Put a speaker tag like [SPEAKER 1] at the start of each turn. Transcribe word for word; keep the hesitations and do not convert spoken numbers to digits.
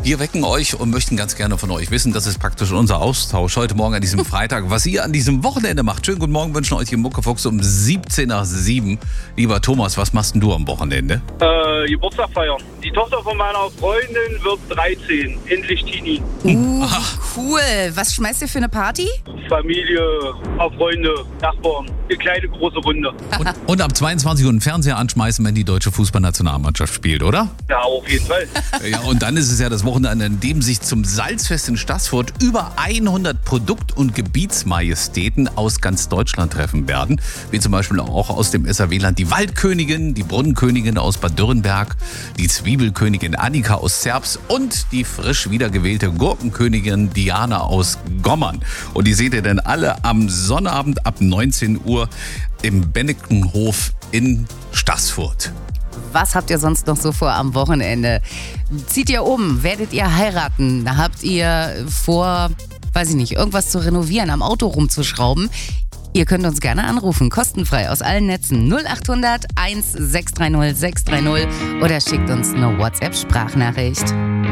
[SPEAKER 1] Wir wecken euch und möchten ganz gerne von euch wissen, das ist praktisch unser Austausch heute Morgen an diesem Freitag, was ihr an diesem Wochenende macht. Schönen guten Morgen, wünschen euch die Muckefuchs um siebzehn nach sieben. Lieber Thomas, was machst denn du am Wochenende?
[SPEAKER 2] Äh, Geburtstag feiern. Die Tochter von meiner Freundin wird dreizehn, endlich Teenie.
[SPEAKER 3] Uh, cool. Was schmeißt ihr für eine Party?
[SPEAKER 2] Familie, Freunde, Nachbarn, eine kleine, große Runde.
[SPEAKER 1] Und, und ab zweiundzwanzig Uhr einen Fernseher anschmeißen, wenn die deutsche Fußballnationalmannschaft spielt, oder?
[SPEAKER 2] Ja, auf jeden Fall.
[SPEAKER 1] Ja, und dann ist es ja das Wochenende, an dem sich zum Salzfest in Staßfurt über hundert Produkt- und Gebietsmajestäten aus ganz Deutschland treffen werden. Wie zum Beispiel auch aus dem S R W-Land die Waldkönigin, die Brunnenkönigin aus Bad Dürrenberg, die Zwiebelkönigin Annika aus Zerbst und die frisch wiedergewählte Gurkenkönigin Diana aus Gommern. Und die seht ihr dann alle am Sonnabend ab neunzehn Uhr im Bennekenhof in Staßfurt.
[SPEAKER 3] Was habt ihr sonst noch so vor am Wochenende? Zieht ihr um? Werdet ihr heiraten? Habt ihr vor, weiß ich nicht, irgendwas zu renovieren, am Auto rumzuschrauben? Ihr könnt uns gerne anrufen, kostenfrei aus allen Netzen null acht hundert eins sechs drei null sechs drei null oder schickt uns eine WhatsApp-Sprachnachricht.